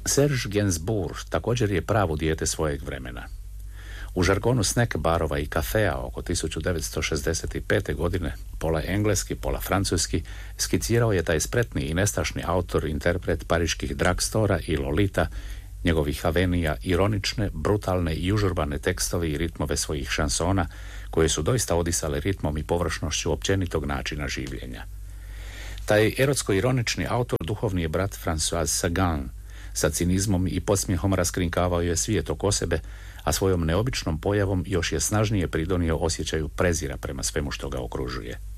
Serge Gainsbourg također je pravo dijete svojeg vremena. U žargonu snack barova i kafea oko 1965. godine, pola engleski, pola francuski, skicirao je taj spretni i nestašni autor, interpret pariških dragstora i Lolita, njegovih avenija, ironične, brutalne i užurbane tekstove i ritmove svojih šansona, koje su doista odisale ritmom i površnošću općenitog načina življenja. Taj erotsko-ironični autor duhovni je brat François Sagan. Sa cinizmom i podsmjehom raskrinkavao je svijet oko sebe, a svojom neobičnom pojavom još je snažnije pridonio osjećaju prezira prema svemu što ga okružuje.